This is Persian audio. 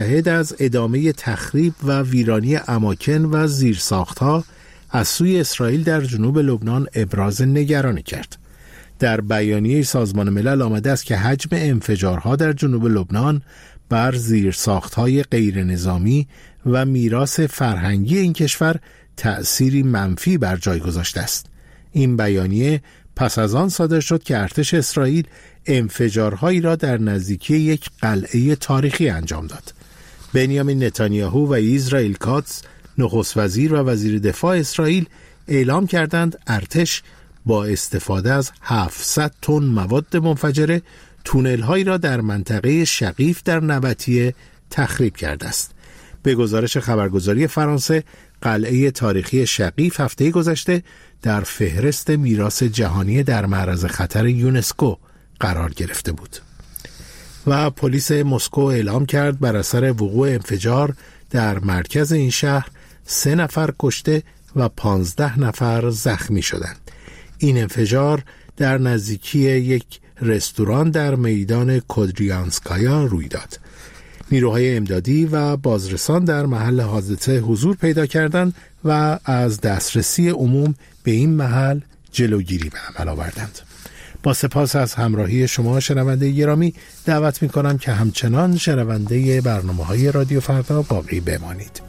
متحد از ادامه تخریب و ویرانی اماکن و زیرساخت‌ها از سوی اسرائیل در جنوب لبنان ابراز نگرانی کرد. در بیانیه سازمان ملل آمده است که حجم انفجارها در جنوب لبنان بر زیرساخت‌های غیر نظامی و میراث فرهنگی این کشور تأثیری منفی بر جای گذاشته است. این بیانیه پس از آن صادر شد که ارتش اسرائیل انفجارهایی را در نزدیکی یک قلعه تاریخی انجام داد. بنیامین نتانیاهو و اسرائیل کاتز، نخست وزیر و وزیر دفاع اسرائیل، اعلام کردند ارتش با استفاده از 700 تن مواد منفجره تونل‌هایی را در منطقه شقیف در نبطیه تخریب کرده است. به گزارش خبرگزاری فرانسه، قلعه تاریخی شقیف هفته گذشته در فهرست میراث جهانی در معرض خطر یونسکو قرار گرفته بود. و پلیس مسکو اعلام کرد بر اثر وقوع انفجار در مرکز این شهر 3 نفر کشته و 15 نفر زخمی شدند. این انفجار در نزدیکی یک رستوران در میدان کودریانسکایا روی داد. نیروهای امدادی و بازرسان در محل حادثه حضور پیدا کردند و از دسترسی عموم به این محل جلوگیری به عمل آوردند. با سپاس از همراهی شما شنونده گرامی، دعوت می‌کنم که همچنان شنونده برنامه‌های رادیو فردا باقی بمانید.